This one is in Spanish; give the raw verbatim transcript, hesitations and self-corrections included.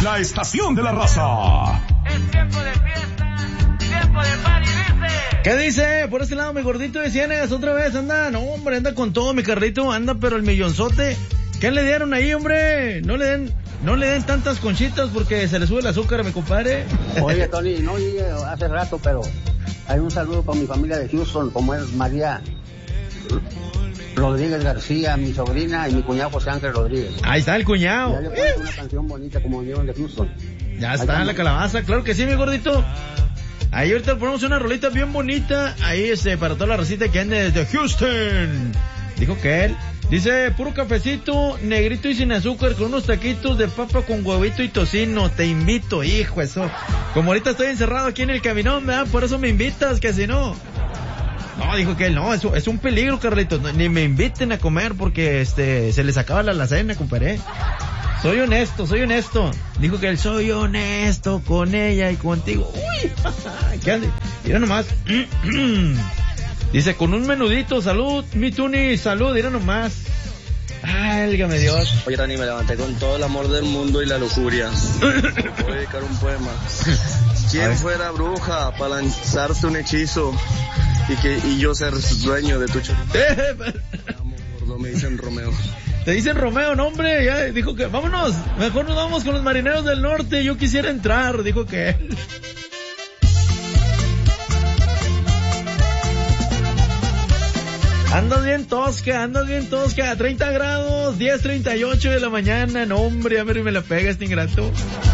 La estación de la raza. Es tiempo de fiesta, tiempo de party, dice. ¿Qué dice? Por este lado, mi gordito de Ciénegas, otra vez anda, no, hombre, anda con todo, mi Carlito, anda, pero el millonzote, ¿qué le dieron ahí, hombre? No le den, no le den tantas conchitas porque se le sube el azúcar a mi compadre. Oye, Tony, no llegué hace rato, pero hay un saludo para mi familia de Houston, como es María Rodríguez García, mi sobrina y mi cuñado José Ángel Rodríguez. Ahí está el cuñado. Ya le pones una canción bonita como vinieron de Houston. Ya está en la calabaza, claro que sí, mi gordito. Ahí ahorita ponemos una rolita bien bonita, ahí este, para toda la recita que ande desde Houston. Dijo que él, dice, puro cafecito, negrito y sin azúcar, con unos taquitos de papa con huevito y tocino, te invito, hijo, eso. Como ahorita estoy encerrado aquí en el caminón, ¿verdad? Por eso me invitas, que si no... No, dijo que él, no, es, es un peligro, Carlitos, no, ni me inviten a comer porque este se les acaba la alacena, compadre. Soy honesto, soy honesto. Dijo que él, soy honesto con ella y contigo. Uy, ¿qué hace? Mira nomás. Dice, con un menudito, salud, mi Tuni, salud, mira nomás. Álgame Dios. Oye, Tony, me levanté con todo el amor del mundo y la lujuria. Voy a dedicar un poema. ¿Quién fuera bruja para lanzarte un hechizo y que y yo ser dueño de tu chorito? Me dicen Romeo. Te dicen Romeo, no, hombre, ya dijo que, vámonos, mejor nos vamos con los marineros del norte, yo quisiera entrar, dijo que él. Andas bien tosca, andas bien tosca, treinta grados, diez treinta y ocho de la mañana, no, hombre, a ver, me la pega este ingrato.